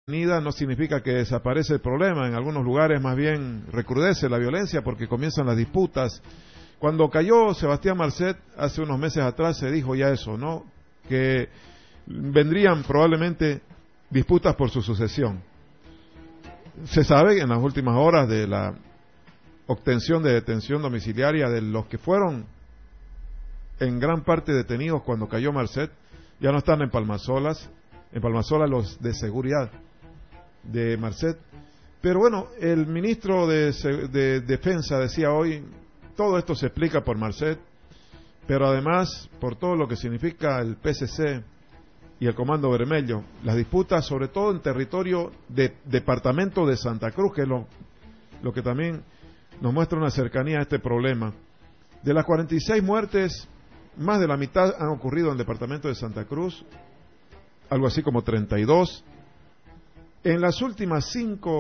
no significa que desaparece el problema. En algunos lugares más bien recrudece la violencia porque comienzan las disputas. Cuando cayó Sebastián Marcet hace unos meses atrás se dijo ya eso, ¿no? Que vendrían probablemente disputas por su sucesión. Se sabe en las últimas horas de la obtención de detención domiciliaria de los que fueron en gran parte detenidos cuando cayó Marcet, ya no están en Palmasola los de seguridad de Marcet. Pero bueno, el ministro de Defensa decía hoy, todo esto se explica por Marcet, pero además por todo lo que significa el PSC y el Comando Bermello, las disputas sobre todo en territorio de departamento de Santa Cruz, que es lo que también nos muestra una cercanía a este problema. De las 46 muertes, más de la mitad han ocurrido en el departamento de Santa Cruz, algo así como 32. En las últimas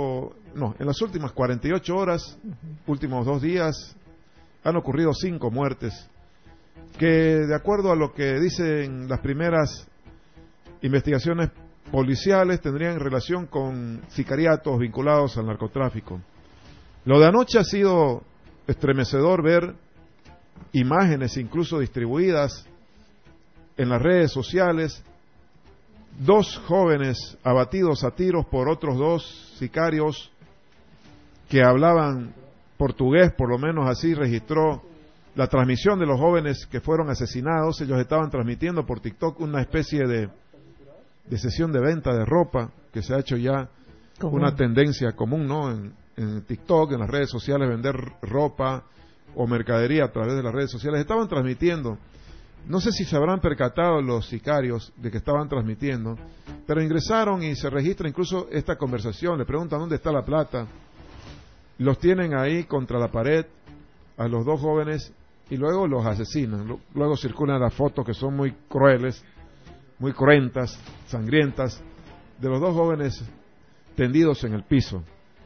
48 horas, últimos 2 días, han ocurrido 5 muertes, que de acuerdo a lo que dicen las primeras investigaciones policiales, tendrían relación con sicariatos vinculados al narcotráfico. Lo de anoche ha sido estremecedor ver imágenes incluso distribuidas en las redes sociales, 2 jóvenes abatidos a tiros por otros 2 sicarios que hablaban portugués, por lo menos así registró la transmisión de los jóvenes que fueron asesinados. Ellos estaban transmitiendo por TikTok una especie de sesión de venta de ropa, que se ha hecho ya una tendencia común, ¿no? En TikTok, en las redes sociales, vender ropa o mercadería a través de las redes sociales. Estaban transmitiendo. No sé si se habrán percatado los sicarios de que estaban transmitiendo, pero ingresaron y se registra incluso esta conversación. Le preguntan dónde está la plata. Los tienen ahí contra la pared a los 2 jóvenes y luego los asesinan. Luego circulan las fotos que son muy crueles, muy cruentas, sangrientas, de los 2 jóvenes tendidos en el piso.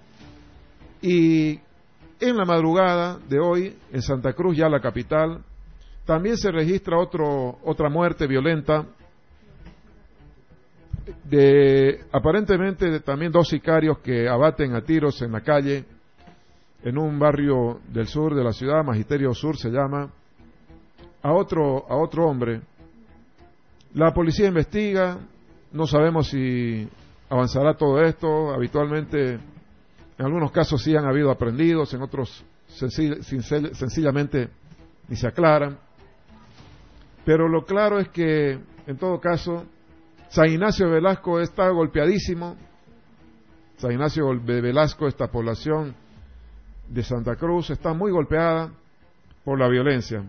Y en la madrugada de hoy, en Santa Cruz, ya la capital, también se registra otra muerte violenta aparentemente también 2 sicarios que abaten a tiros en la calle, en un barrio del sur de la ciudad, Magisterio Sur se llama, a otro hombre. La policía investiga, no sabemos si avanzará todo esto. Habitualmente, en algunos casos sí han habido aprehendidos, en otros sencillamente ni se aclaran. Pero lo claro es que, en todo caso, San Ignacio de Velasco está golpeadísimo. San Ignacio de Velasco, esta población de Santa Cruz, está muy golpeada por la violencia.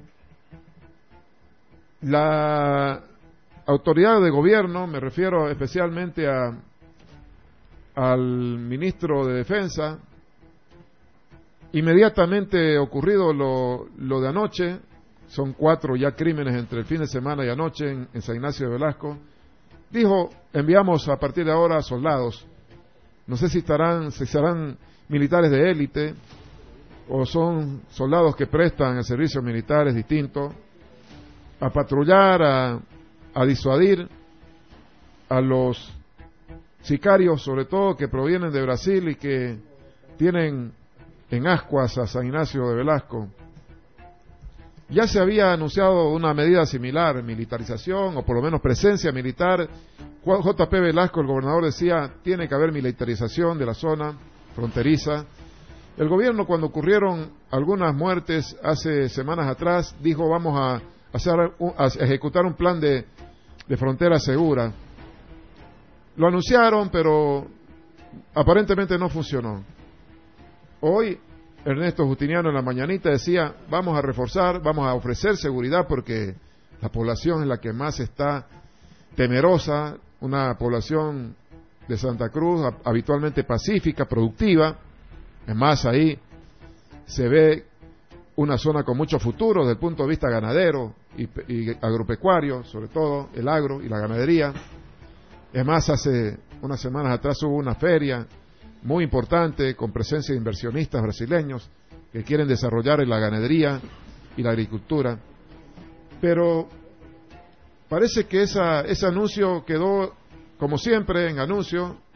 La autoridad de gobierno, me refiero especialmente al ministro de Defensa, inmediatamente ocurrido lo de anoche, son 4 ya crímenes entre el fin de semana y anoche en San Ignacio de Velasco, dijo, enviamos a partir de ahora soldados, no sé si serán militares de élite o son soldados que prestan el servicio militar, es distinto, a patrullar, a disuadir a los sicarios, sobre todo que provienen de Brasil y que tienen en ascuas a San Ignacio de Velasco. Ya se había anunciado una medida similar, militarización o por lo menos presencia militar. J.P. Velasco, el gobernador, decía tiene que haber militarización de la zona fronteriza. El gobierno, cuando ocurrieron algunas muertes hace semanas atrás, dijo vamos a ejecutar un plan de frontera segura. Lo anunciaron, pero aparentemente no funcionó. Hoy Ernesto Justiniano en la mañanita decía, vamos a reforzar, vamos a ofrecer seguridad porque la población es la que más está temerosa, una población de Santa Cruz habitualmente pacífica, productiva. Es más, ahí se ve una zona con mucho futuro desde el punto de vista ganadero y agropecuario, sobre todo el agro y la ganadería. Es más, hace unas semanas atrás hubo una feria muy importante con presencia de inversionistas brasileños que quieren desarrollar en la ganadería y la agricultura. Pero parece que ese anuncio quedó, como siempre, en anuncio,